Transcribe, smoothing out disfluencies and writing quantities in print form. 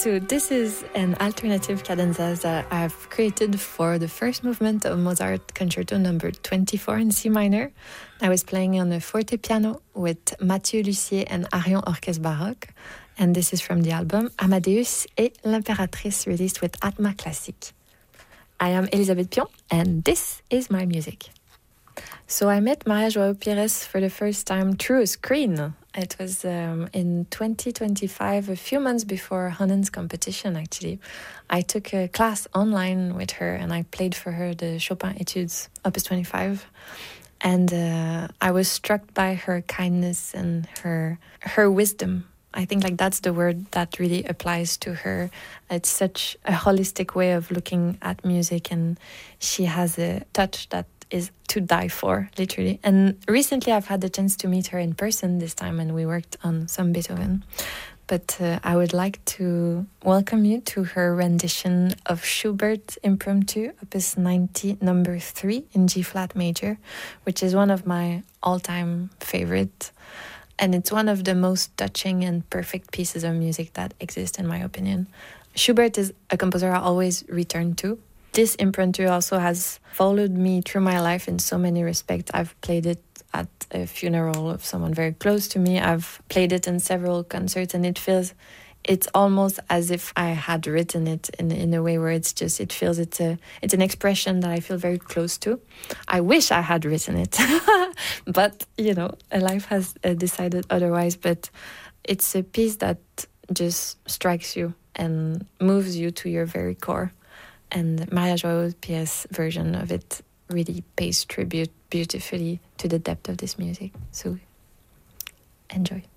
So this is an alternative cadenza that I've created for the first movement of Mozart Concerto number 24 in C minor. I was playing on a forte piano with Mathieu Lussier and Arion Orchestre Baroque. And this is from the album Amadeus et l'Impératrice, released with Atma Classique. I am Elisabeth Pion, and this is my music. So I met Maria Joao Pires for the first time through a screen. It was in 2025, a few months before Honen's competition, actually. I took a class online with her, and I played for her the Chopin Etudes, Opus 25. And I was struck by her kindness and her wisdom. I think that's the word that really applies to her. It's such a holistic way of looking at music, and she has a touch that is to die for, literally. And recently I've had the chance to meet her in person this time, and we worked on some Beethoven. But I would like to welcome you to her rendition of Schubert Impromptu, Opus 90, number 3 in G-flat major, which is one of my all-time favorite. And it's one of the most touching and perfect pieces of music that exist, in my opinion. Schubert is a composer I always return to. This impromptu also has followed me through my life in so many respects. I've played it at a funeral of someone very close to me. I've played it in several concerts, and it's almost as if I had written it in a way where it feels it's an expression that I feel very close to. I wish I had written it, but life has decided otherwise. But it's a piece that just strikes you and moves you to your very core. And Maria Joao Pires' version of it really pays tribute beautifully to the depth of this music. So enjoy.